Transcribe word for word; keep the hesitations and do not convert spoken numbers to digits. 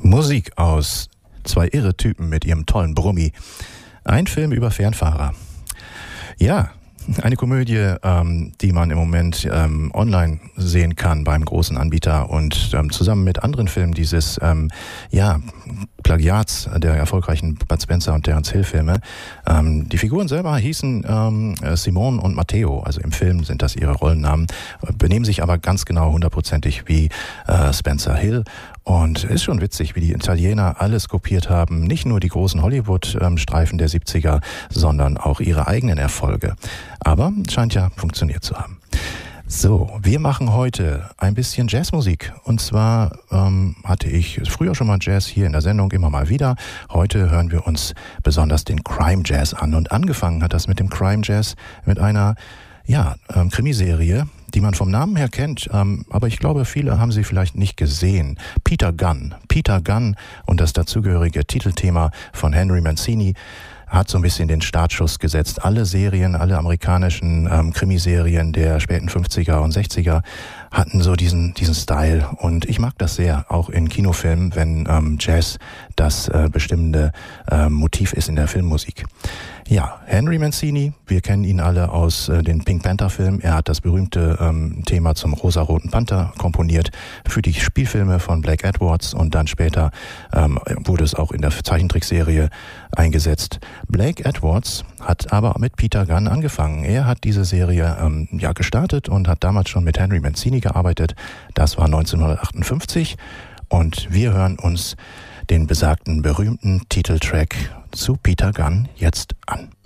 Musik aus zwei irre Typen mit ihrem tollen Brummi. Ein Film über Fernfahrer. Ja, eine Komödie, ähm, die man im Moment ähm, online sehen kann beim großen Anbieter und ähm, zusammen mit anderen Filmen dieses ähm, ja, Plagiats der erfolgreichen Bud Spencer und Terence Hill Filme. Ähm, die Figuren selber hießen ähm, Simone und Matteo, also im Film sind das ihre Rollennamen, benehmen sich aber ganz genau hundertprozentig wie äh, Spencer Hill. Und ist schon witzig, wie die Italiener alles kopiert haben. Nicht nur die großen Hollywood-Streifen der siebziger, sondern auch ihre eigenen Erfolge. Aber scheint ja funktioniert zu haben. So, wir machen heute ein bisschen Jazzmusik. Und zwar ähm, hatte ich früher schon mal Jazz hier in der Sendung, immer mal wieder. Heute hören wir uns besonders den Crime Jazz an. Und angefangen hat das mit dem Crime Jazz mit einer ja, ähm, Krimiserie, die man vom Namen her kennt, ähm, aber ich glaube, viele haben sie vielleicht nicht gesehen. Peter Gunn. Peter Gunn und das dazugehörige Titelthema von Henry Mancini hat so ein bisschen den Startschuss gesetzt. Alle Serien, alle amerikanischen ähm, Krimiserien der späten fünfziger und sechziger hatten so diesen diesen Style und ich mag das sehr, auch in Kinofilmen, wenn ähm, Jazz das äh, bestimmende äh, Motiv ist in der Filmmusik. Ja, Henry Mancini, wir kennen ihn alle aus äh, den Pink Panther Filmen. Er hat das berühmte ähm, Thema zum Rosa-Roten Panther komponiert für die Spielfilme von Blake Edwards und dann später ähm, wurde es auch in der Zeichentrickserie eingesetzt. Blake Edwards hat aber mit Peter Gunn angefangen. Er hat diese Serie ähm, ja gestartet und hat damals schon mit Henry Mancini gearbeitet. Das war neunzehnhundertachtundfünfzig und wir hören uns den besagten berühmten Titeltrack zu Peter Gunn jetzt an.